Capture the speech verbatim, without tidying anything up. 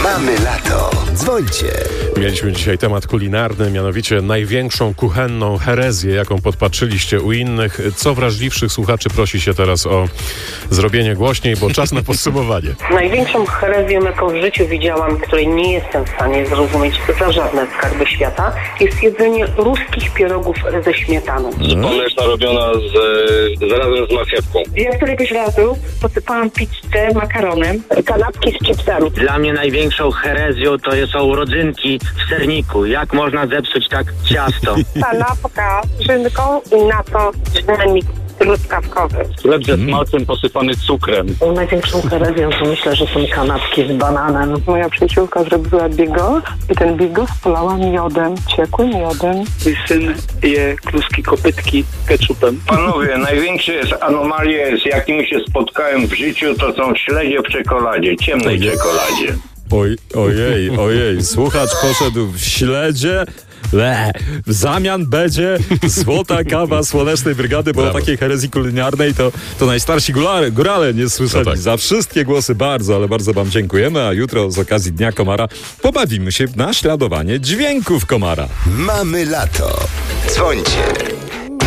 Mamy lato. Dzwońcie. Mieliśmy dzisiaj temat kulinarny, mianowicie największą kuchenną herezję, jaką podpatrzyliście u innych. Co wrażliwszych słuchaczy prosi się teraz o zrobienie głośniej, bo czas na podsumowanie. Największą herezję, jaką w życiu widziałam, której nie jestem w stanie zrozumieć za żadne skarby świata, jest jedzenie ruskich pierogów ze śmietaną. Ona jest narobiona z, z razem z marchewką. Ja któregoś razu posypałam pizzę makaronem, kanapki z chipsami. Dla mnie największą herezją to są urodzynki w serniku. Jak można zepsuć tak ciasto? Kanapka z szynką i na to dżemik truskawkowy. Chleb ze smalcem posypany cukrem. Największą herezją to myślę, że są kanapki z bananem. Moja przyjaciółka zrobiła bigos i ten bigos polała miodem, ciekłym miodem. Mój syn je kluski kopytki ketchupem. Panowie, największe jest anomalie, z jakimi się spotkałem w życiu, to są śledzie w czekoladzie, ciemnej czekoladzie. Oj, ojej, ojej, słuchacz poszedł w śledzie. Le. W zamian będzie złota kawa Słonecznej Brygady, bo Brawo. o takiej herezji kulinarnej to, to najstarsi górale, górale nie słyszeli. No tak. Za wszystkie głosy bardzo, ale bardzo wam dziękujemy, a jutro z okazji Dnia Komara pobawimy się w naśladowanie dźwięków komara. Mamy lato. Dzwońcie.